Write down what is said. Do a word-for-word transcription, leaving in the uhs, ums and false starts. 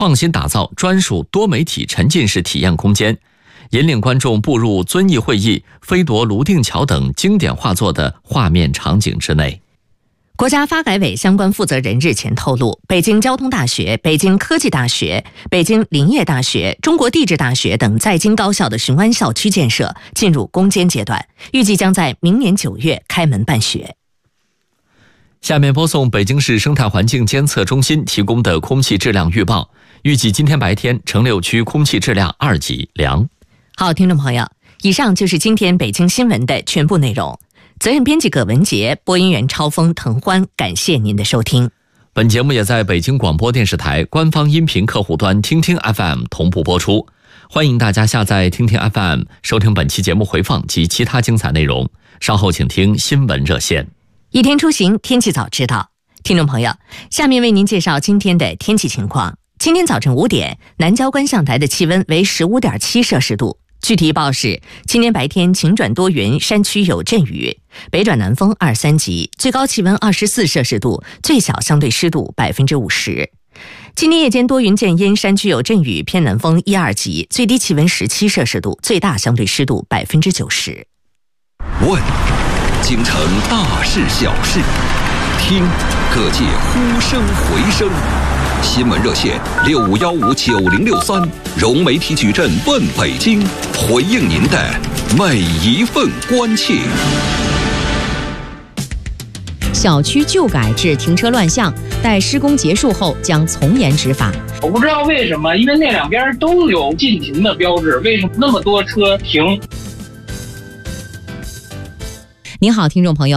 创新打造专属多媒体沉浸式体验空间，引领观众步入遵义会议、飞夺泸定桥等经典画作的画面场景之内。 国家发改委相关负责人日前透露，北京交通大学、北京科技大学、北京林业大学、中国地质大学等在京高校的雄安校区建设进入攻坚阶段，预计将在明年九月开门办学。 下面播送北京市生态环境监测中心提供的空气质量预报，预计今天白天城六区空气质量二级良。 好，听众朋友，以上就是今天北京新闻的全部内容。责任编辑葛文杰，播音员超峰、滕欢，感谢您的收听。 本节目也在北京广播电视台官方音频客户端听听 F M 同步播出，欢迎大家下载听听 F M 收听本期节目回放及其他精彩内容。稍后请听新闻热线。 一天出行，天气早知道。听众朋友，下面为您介绍今天的天气情况。今天早晨五点，南郊观象台的气温为 十五点七 摄氏度。具体预报是，今天白天晴转多云，山区有阵雨，北转南风二三级，最高气温二十四摄氏度，最小相对湿度百分之五十。今天夜间多云见阴，山区有阵雨，偏南风一二级，最低气温十七摄氏度，最大相对湿度百分之九十。 问京城大事小事，听各界呼声回声。新闻热线六五幺五九零六三，融媒体矩阵问北京，回应您的每一份关切。 小区旧改致停车乱象，待施工结束后将从严执法。 我不知道为什么，因为那两边都有禁停的标志，为什么那么多车停？ 您好，听众朋友。